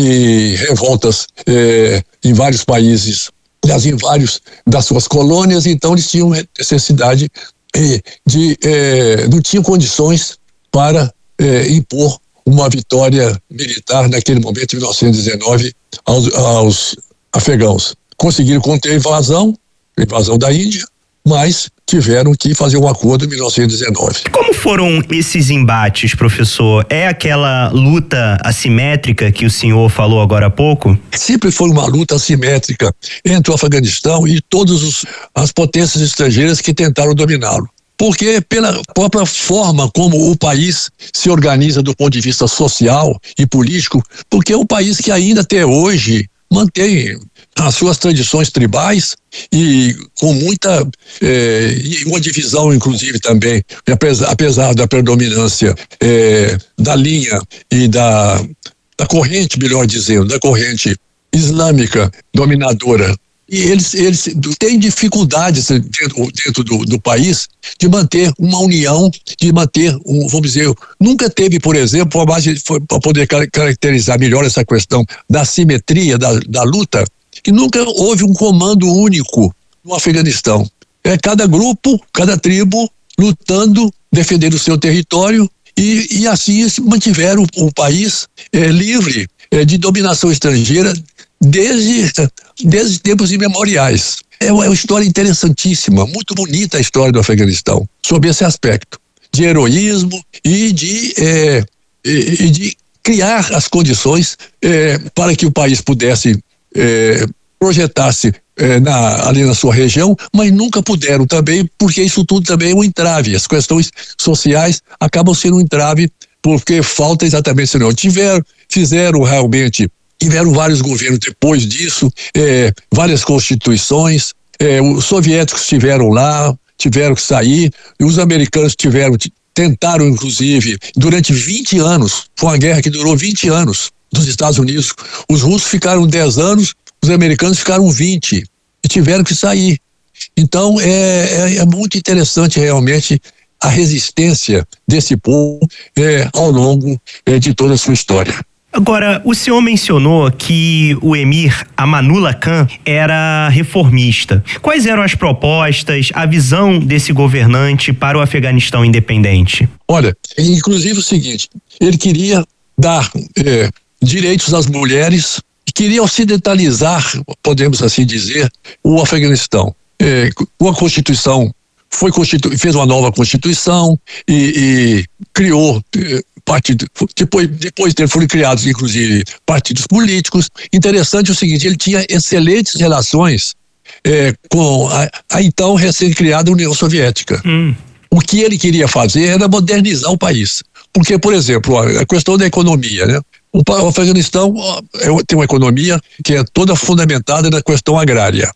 e revoltas eh, em vários países, aliás, em vários das suas colônias. Então eles tinham necessidade eh, de, eh, não tinham condições para eh, impor uma vitória militar naquele momento, em mil novecentos e dezenove, aos, aos afegãos. Conseguiram conter a invasão, a invasão da Índia, mas tiveram que fazer um acordo em mil novecentos e dezenove.
Como foram esses embates, professor? É aquela luta assimétrica que o senhor falou agora há pouco?
Sempre foi uma luta assimétrica entre o Afeganistão e todas as potências estrangeiras que tentaram dominá-lo. Porque pela própria forma como o país se organiza do ponto de vista social e político, porque é um país que ainda até hoje mantém as suas tradições tribais e com muita eh, e uma divisão inclusive também, apesar, apesar da predominância eh, da linha e da, da corrente, melhor dizendo, da corrente islâmica dominadora. E eles, eles têm dificuldades dentro, dentro do, do país de manter uma união, de manter, um, vamos dizer, nunca teve, por exemplo, a base para poder caracterizar melhor essa questão da simetria da, da luta, que nunca houve um comando único no Afeganistão. É cada grupo, cada tribo lutando, defendendo o seu território e, e assim mantiveram o, o país é, livre é, de dominação estrangeira desde, desde tempos imemoriais. É uma, é uma história interessantíssima, muito bonita a história do Afeganistão, sob esse aspecto de heroísmo e de, é, e, e de criar as condições é, para que o país pudesse é, projetar-se é, na, ali na sua região, mas nunca puderam também, porque isso tudo também é um entrave. As questões sociais acabam sendo um entrave, porque falta exatamente esse não. Tiveram, fizeram realmente, tiveram vários governos depois disso, é, várias constituições, é, os soviéticos estiveram lá, tiveram que sair, e os americanos tiveram, tentaram inclusive, durante vinte anos, foi uma guerra que durou vinte anos, dos Estados Unidos, os russos ficaram dez anos, os americanos ficaram vinte, e tiveram que sair. Então é, é, é muito interessante realmente a resistência desse povo é, ao longo é, de toda a sua história.
Agora, o senhor mencionou que o emir Amanullah Khan era reformista. Quais eram as propostas, a visão desse governante para o Afeganistão independente?
Olha, inclusive o seguinte, ele queria dar é, direitos às mulheres, queria ocidentalizar, podemos assim dizer, o Afeganistão. É, uma constituição, foi constitu, fez uma nova constituição e, e criou é, partido, depois, depois dele foram criados inclusive partidos políticos. Interessante o seguinte, ele tinha excelentes relações é, com a, a então recém-criada União Soviética. Hum. O que ele queria fazer era modernizar o país. Porque, por exemplo, a questão da economia, né? O Afeganistão tem uma economia que é toda fundamentada na questão agrária.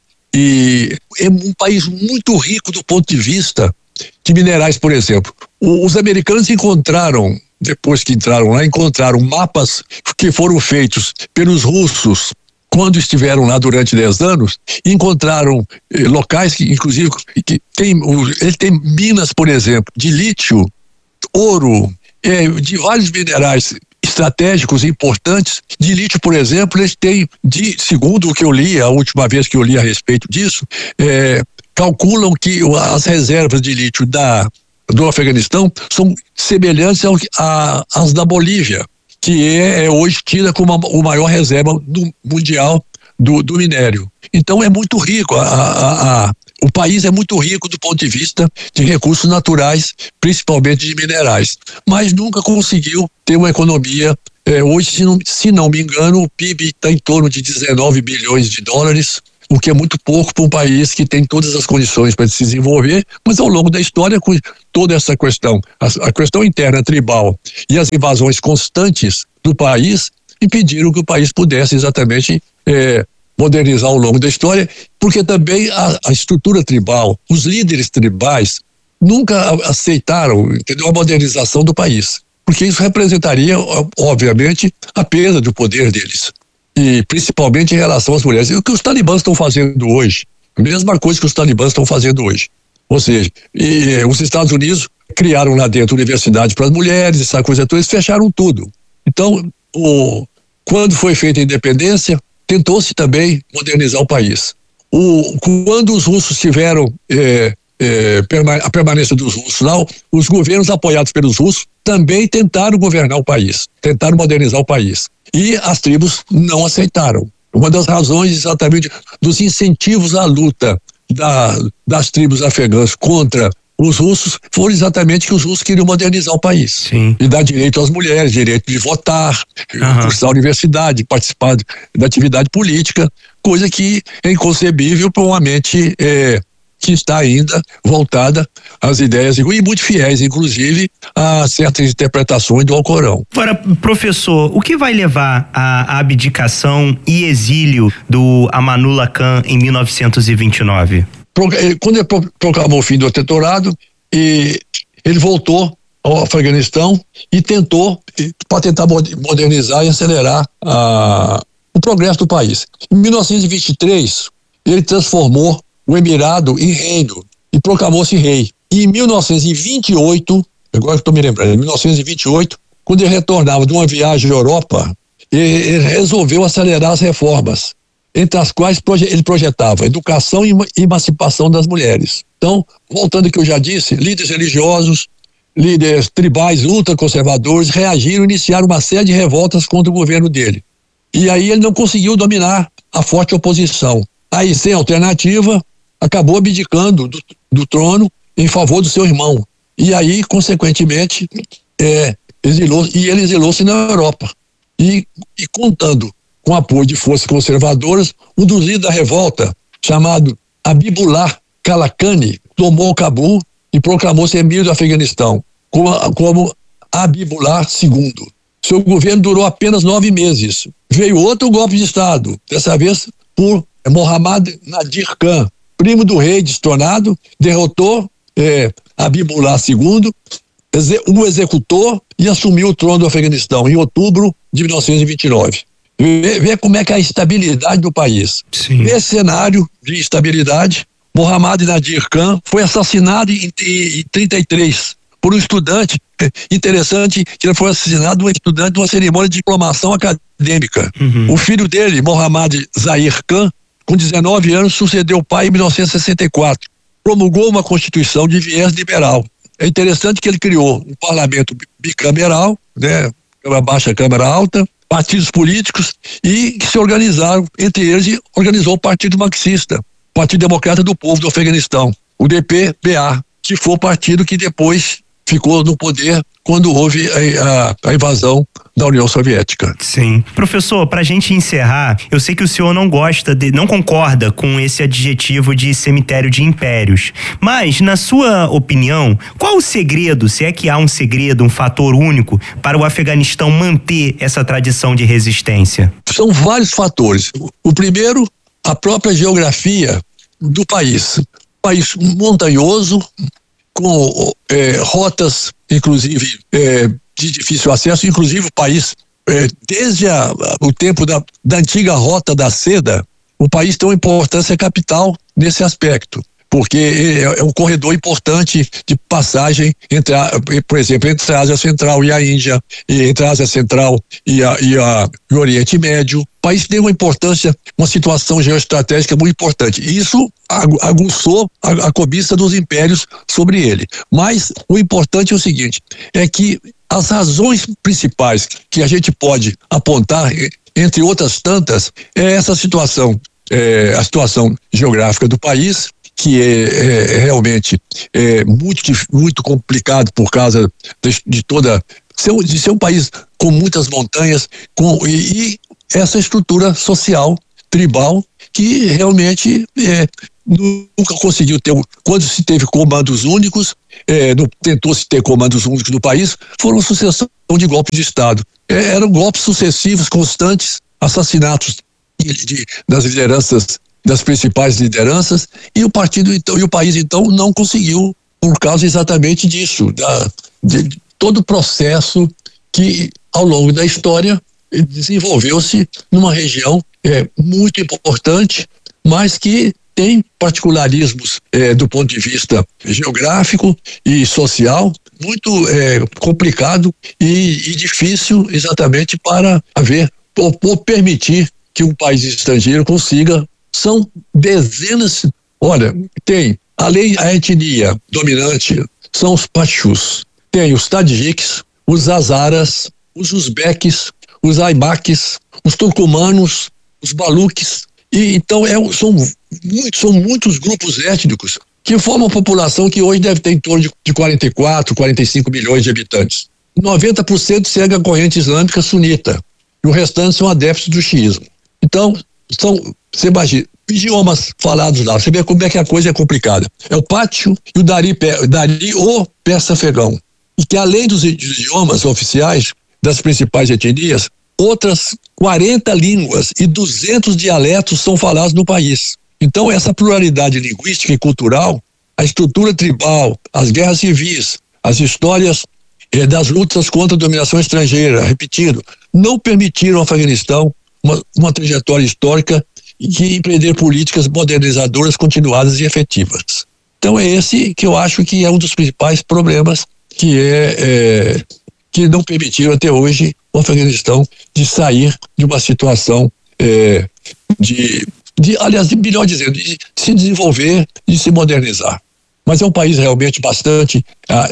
E é um país muito rico do ponto de vista de minerais, por exemplo. Os americanos encontraram, depois que entraram lá, encontraram mapas que foram feitos pelos russos quando estiveram lá durante dez anos, encontraram eh, locais que, inclusive, que tem, ele tem minas, por exemplo, de lítio, ouro, eh, de vários minerais estratégicos importantes. De lítio, por exemplo, eles têm, de, segundo o que eu li, a última vez que eu li a respeito disso, eh, calculam que as reservas de lítio da, do Afeganistão são semelhantes ao, a, às da Bolívia, que é, é hoje tida como a, a maior reserva do, mundial do, do minério. Então é muito rico, a, a, a, o país é muito rico do ponto de vista de recursos naturais, principalmente de minerais, mas nunca conseguiu ter uma economia. É, hoje, se não, se não me engano, o P I B está em torno de dezenove bilhões de dólares, o que é muito pouco para um país que tem todas as condições para se desenvolver, mas ao longo da história, com toda essa questão, a, a questão interna tribal e as invasões constantes do país, impediram que o país pudesse exatamente é, modernizar ao longo da história, porque também a, a estrutura tribal, os líderes tribais, nunca aceitaram, entendeu, a modernização do país, porque isso representaria, obviamente, a perda do poder deles. E principalmente em relação às mulheres. E o que os talibãs estão fazendo hoje, a mesma coisa que os talibãs estão fazendo hoje. Ou seja, e, os Estados Unidos criaram lá dentro universidade para as mulheres, essa coisa toda, eles fecharam tudo. Então, o, quando foi feita a independência, tentou-se também modernizar o país. O, quando os russos tiveram é, é, a permanência dos russos lá, os governos apoiados pelos russos também tentaram governar o país, tentaram modernizar o país. E as tribos não aceitaram. Uma das razões exatamente dos incentivos à luta da, das tribos afegãs contra os russos foram exatamente que os russos queriam modernizar o país. Sim. E dar direito às mulheres, direito de votar, uhum. cursar a universidade, participar da atividade política, coisa que é inconcebível para uma mente é, que está ainda voltada às ideias e muito fiéis, inclusive, a certas interpretações do Alcorão.
Agora, professor, o que vai levar à abdicação e exílio do Amanullah Khan em mil novecentos e vinte e nove?
Quando ele proclamou o fim do protetorado, ele voltou ao Afeganistão e tentou, para tentar modernizar e acelerar a, o progresso do país. Em mil novecentos e vinte e três, ele transformou o Emirado em reino e proclamou-se rei. E em mil novecentos e vinte e oito, agora que estou me lembrando, em mil novecentos e vinte e oito, quando ele retornava de uma viagem à Europa, ele, ele resolveu acelerar as reformas, entre as quais ele projetava educação e emancipação das mulheres. Então, voltando ao que eu já disse, líderes religiosos, líderes tribais ultraconservadores reagiram e iniciaram uma série de revoltas contra o governo dele. E aí ele não conseguiu dominar a forte oposição. Aí, sem alternativa, acabou abdicando do, do trono em favor do seu irmão. E aí, consequentemente, é, exilou, e ele exilou-se na Europa. E, e contando com o apoio de forças conservadoras, um dos líderes da revolta, chamado Habibullah Kalakani, tomou Cabul e proclamou-se emir do Afeganistão, como, como Habibullah segundo. Seu governo durou apenas nove meses. Veio outro golpe de Estado, dessa vez por Mohammad Nadir Khan, primo do rei destronado, derrotou é, Habibullah segundo, o executou e assumiu o trono do Afeganistão em outubro de mil novecentos e vinte e nove. Vê, vê como é que é a estabilidade do país. Sim. Nesse cenário de instabilidade, Mohammad Nadir Khan foi assassinado em, em, em trinta e três por um estudante. Interessante que ele foi assassinado um estudante de uma cerimônia de diplomação acadêmica. Uhum. O filho dele, Mohammad Zahir Khan, com dezenove anos, sucedeu o pai em mil novecentos e sessenta e quatro. Promulgou uma constituição de viés liberal. É interessante que ele criou um parlamento bicameral, né, Câmara Baixa, Câmara Alta, partidos políticos e que se organizaram, entre eles organizou o Partido Marxista, Partido Democrata do Povo do Afeganistão, o D P B A, que foi o partido que depois ficou no poder quando houve a, a, a invasão da União Soviética.
Sim. Professor, pra gente encerrar, eu sei que o senhor não gosta, de, não concorda com esse adjetivo de cemitério de impérios, mas, na sua opinião, qual o segredo, se é que há um segredo, um fator único, para o Afeganistão manter essa tradição de resistência?
São vários fatores. O primeiro, a própria geografia do país. País montanhoso, com é, rotas, inclusive, é, de difícil acesso, inclusive o país é, desde a, o tempo da, da antiga Rota da Seda, o país tem uma importância capital nesse aspecto, porque é, é um corredor importante de passagem entre, a, por exemplo, entre a Ásia Central e a Índia, e entre a Ásia Central e, a, e, a, e o Oriente Médio. O país tem uma importância, uma situação geoestratégica muito importante. E isso aguçou a, a cobiça dos impérios sobre ele. Mas o importante é o seguinte, é que as razões principais que a gente pode apontar, entre outras tantas, é essa situação, é, a situação geográfica do país, que é, é, é realmente é, muito, muito complicado por causa de, de toda de ser um país com muitas montanhas, com, e, e essa estrutura social, tribal, que realmente é, nunca conseguiu ter, quando se teve comandos únicos, é, não tentou-se ter comandos únicos no país, foram sucessão de golpes de Estado. É, eram golpes sucessivos, constantes, assassinatos de, de, das lideranças, das principais lideranças, e o partido então, e o país então não conseguiu, por causa exatamente disso, da, de, de todo o processo que ao longo da história desenvolveu-se numa região é, muito importante, mas que tem particularismos é, do ponto de vista geográfico e social muito é, complicado e, e difícil exatamente para haver ou, ou permitir que um país estrangeiro consiga. São dezenas, olha, tem além a etnia dominante são os pachus, tem os tadjiks, os hazaras, os uzbeques, os aimaques, os turcomanos, os baluques, e então é, são, muito, são muitos grupos étnicos que formam a população que hoje deve ter em torno de, de quarenta e quatro, quarenta e cinco milhões de habitantes. noventa por cento segue a corrente islâmica sunita e o restante são adeptos do xiismo. Então, são, você imagina, idiomas falados lá, você vê como é que a coisa é complicada. É o pátio e o dari, dari ou persa afegão. E que além dos idiomas oficiais das principais etnias, outras quarenta línguas e duzentos dialetos são falados no país. Então, essa pluralidade linguística e cultural, a estrutura tribal, as guerras civis, as histórias eh, das lutas contra a dominação estrangeira, repetindo, não permitiram ao Afeganistão uma, uma trajetória histórica de empreender políticas modernizadoras continuadas e efetivas. Então, é esse que eu acho que é um dos principais problemas que é, é que não permitiram até hoje o Afeganistão de sair de uma situação é, de, de, aliás, de, melhor dizendo, de se desenvolver, de se modernizar. Mas é um país realmente bastante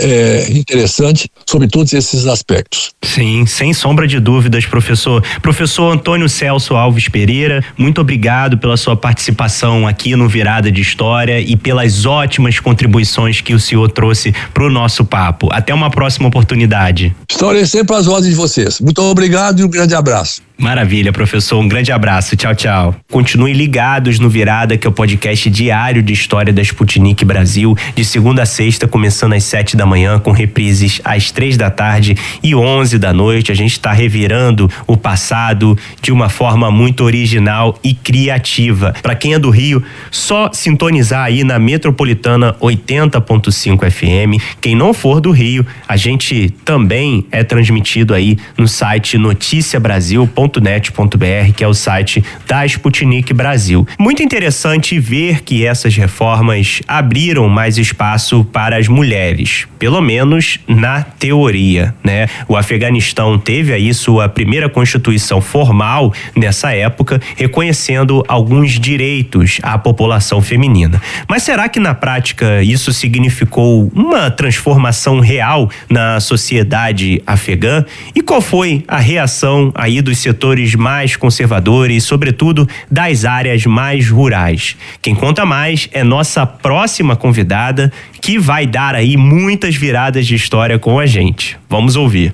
é, interessante sobre todos esses aspectos.
Sim, sem sombra de dúvidas, professor. Professor Antônio Celso Alves Pereira, muito obrigado pela sua participação aqui no Virada de História e pelas ótimas contribuições que o senhor trouxe para o nosso papo. Até uma próxima oportunidade.
Estarei sempre às ordens de vocês. Muito obrigado e um grande abraço.
Maravilha, professor. Um grande abraço. Tchau, tchau. Continuem ligados no Virada, que é o podcast diário de história da Sputnik Brasil, de segunda a sexta, começando às sete da manhã, com reprises às três da tarde e onze da noite. A gente está revirando o passado de uma forma muito original e criativa. Para quem é do Rio, só sintonizar aí na Metropolitana oitenta ponto cinco F M. Quem não for do Rio, a gente também é transmitido aí no site notícia brasil ponto net ponto b r, que é o site da Sputnik Brasil. Muito interessante ver que essas reformas abriram mais espaço para as mulheres, pelo menos na teoria, né? O Afeganistão teve aí sua primeira constituição formal nessa época, reconhecendo alguns direitos à população feminina. Mas será que na prática isso significou uma transformação real na sociedade afegã? E qual foi a reação aí dos setores mais conservadores, sobretudo das áreas mais rurais? Quem conta mais é nossa próxima convidada, que vai dar aí muitas viradas de história com a gente. Vamos ouvir.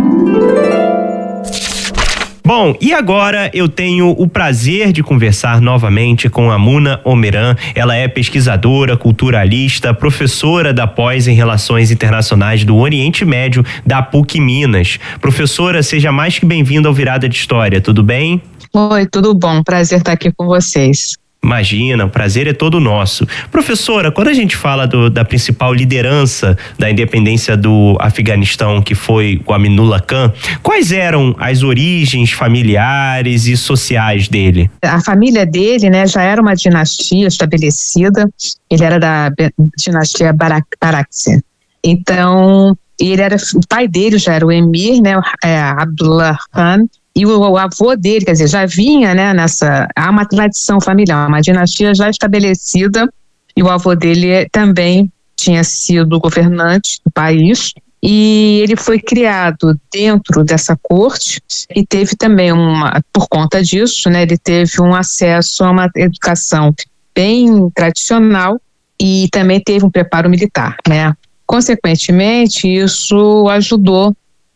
Bom, e agora eu tenho o prazer de conversar novamente com a Muna Omeran. Ela é pesquisadora, culturalista, professora da pós em Relações Internacionais do Oriente Médio da P U C Minas. Professora, seja mais que bem-vinda ao Virada de História, tudo bem?
Oi, tudo bom? Prazer estar aqui com vocês.
Imagina, o prazer é todo nosso. Professora, quando a gente fala do, da principal liderança da independência do Afeganistão, que foi o Aminullah Khan, quais eram as origens familiares e sociais dele?
A família dele, né, já era uma dinastia estabelecida. Ele era da dinastia Barak, Barakzai. Então, ele era, o pai dele já era o emir, né, é, Abdullah Khan. E o, o avô dele, quer dizer, já vinha, né, nessa, há uma tradição familiar, uma dinastia já estabelecida, e o avô dele também tinha sido governante do país, e ele foi criado dentro dessa corte, e teve também uma, por conta disso, né, ele teve um acesso a uma educação bem tradicional, e também teve um preparo militar, né. Consequentemente, isso ajudou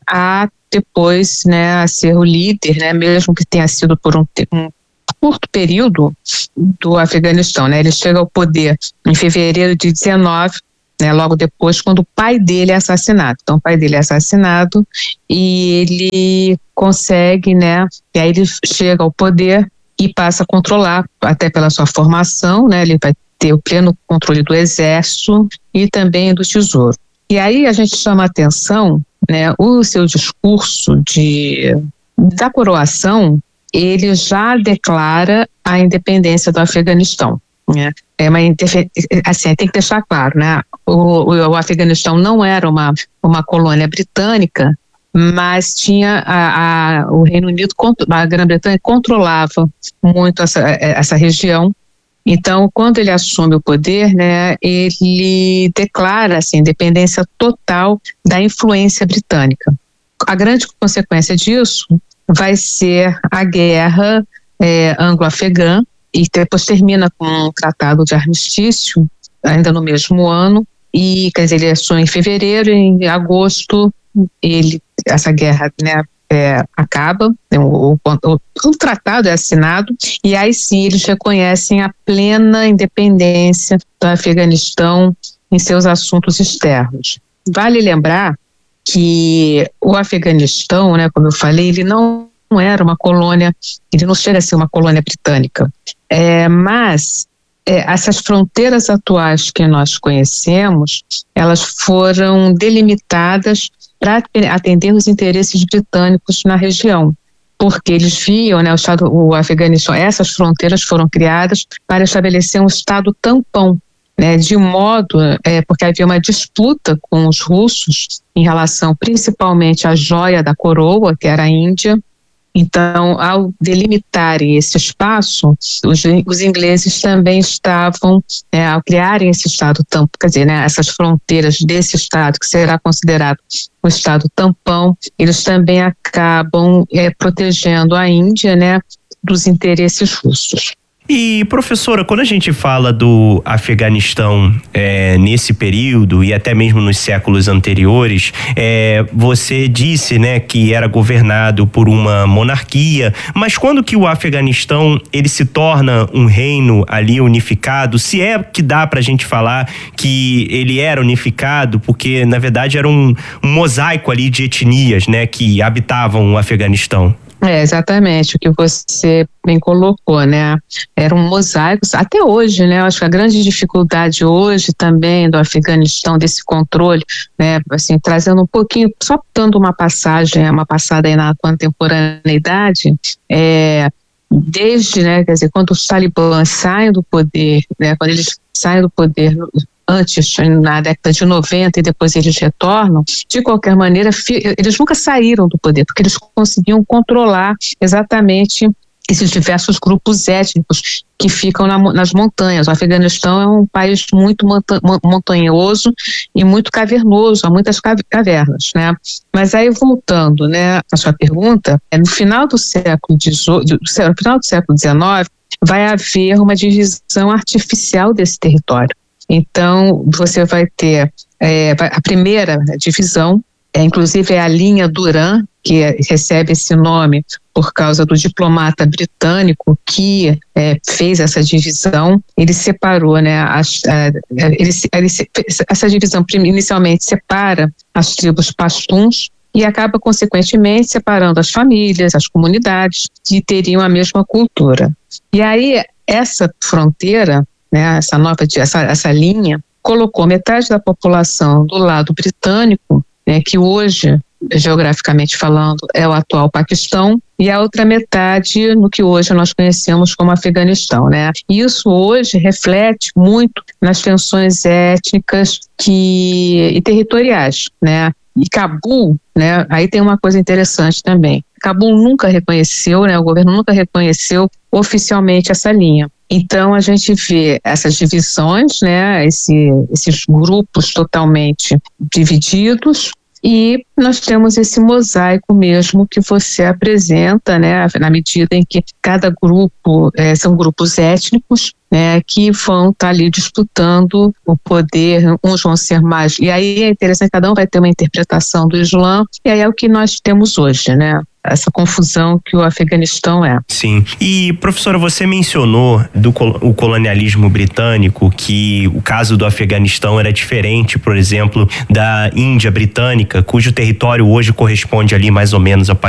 a depois, né, a ser o líder, né, mesmo que tenha sido por um, um curto período do Afeganistão, né, ele chega ao poder em fevereiro de dezenove, né, logo depois, quando o pai dele é assassinado. Então, o pai dele é assassinado e ele consegue, né, e aí ele chega ao poder e passa a controlar, até pela sua formação, né, ele vai ter o pleno controle do exército e também do tesouro. E aí a gente chama a atenção, né, o seu discurso de, da coroação, ele já declara a independência do Afeganistão, né? É uma, assim, tem que deixar claro, né? O, o, o Afeganistão não era uma, uma colônia britânica, mas tinha a, a, o Reino Unido, a Grã-Bretanha controlava muito essa, essa região. Então, quando ele assume o poder, né, ele declara assim, independência total da influência britânica. A grande consequência disso vai ser a guerra é, anglo-afegã, e depois termina com um tratado de armistício, ainda no mesmo ano, e quer dizer, ele assume em fevereiro, e em agosto ele, essa guerra, né, É, acaba, o, o, o, o tratado é assinado, e aí sim eles reconhecem a plena independência do Afeganistão em seus assuntos externos. Vale lembrar que o Afeganistão, né, como eu falei, ele não era uma colônia, ele não chega a ser uma colônia britânica, é, mas é, essas fronteiras atuais que nós conhecemos, elas foram delimitadas para atender os interesses britânicos na região, porque eles viam, né, o Estado, o Afeganistão, essas fronteiras foram criadas para estabelecer um Estado tampão, né, de modo, é, porque havia uma disputa com os russos em relação principalmente à joia da coroa, que era a Índia. Então, ao delimitarem esse espaço, os, os ingleses também estavam, é, ao criarem esse estado tampão, quer dizer, né, essas fronteiras desse estado, que será considerado o estado tampão, eles também acabam é, protegendo a Índia, né, dos interesses russos.
E, professora, quando a gente fala do Afeganistão é, nesse período e até mesmo nos séculos anteriores, é, você disse, né, que era governado por uma monarquia, mas quando que o Afeganistão ele se torna um reino ali unificado, se é que dá pra gente falar que ele era unificado, porque na verdade era um, um mosaico ali de etnias, né, que habitavam o Afeganistão?
É, exatamente, o que você bem colocou, né, era um mosaico, até hoje, né, eu acho que a grande dificuldade hoje também do Afeganistão, desse controle, né, assim, trazendo um pouquinho, só dando uma passagem, uma passada aí na contemporaneidade, é, desde, né, quer dizer, quando os talibãs saem do poder, né, quando eles saem do poder antes, na década de noventa, e depois eles retornam, de qualquer maneira, eles nunca saíram do poder, porque eles conseguiam controlar exatamente esses diversos grupos étnicos que ficam na, nas montanhas. O Afeganistão é um país muito monta- montanhoso e muito cavernoso, há muitas cavernas, né? Mas aí, voltando, né, à sua pergunta, é, no final do século dezoito, no final do século dezenove, vai haver uma divisão artificial desse território. Então, você vai ter é, a primeira divisão, é, inclusive é a linha Duran, que é, recebe esse nome por causa do diplomata britânico que é, fez essa divisão. Ele separou, né, as, a, ele, ele, essa divisão inicialmente separa as tribos pastuns e acaba, consequentemente, separando as famílias, as comunidades que teriam a mesma cultura. E aí, essa fronteira, né, essa nova, essa, essa linha, colocou metade da população do lado britânico, né, que hoje, geograficamente falando, é o atual Paquistão, e a outra metade no que hoje nós conhecemos como Afeganistão, né? Isso hoje reflete muito nas tensões étnicas que, e territoriais, né? E Cabul, né? Aí tem uma coisa interessante também. Cabul nunca reconheceu, né? O governo nunca reconheceu oficialmente essa linha. Então a gente vê essas divisões, né? Esse, esses grupos totalmente divididos. E nós temos esse mosaico mesmo que você apresenta, né, na medida em que cada grupo, é, são grupos étnicos, né, que vão estar tá ali disputando o poder, uns vão ser mais, e aí é interessante, cada um vai ter uma interpretação do Islã, e aí é o que nós temos hoje, né, essa confusão que o Afeganistão é.
Sim. E, professora, você mencionou do o colonialismo britânico, que o caso do Afeganistão era diferente, por exemplo, da Índia britânica, cujo território hoje corresponde ali mais ou menos ao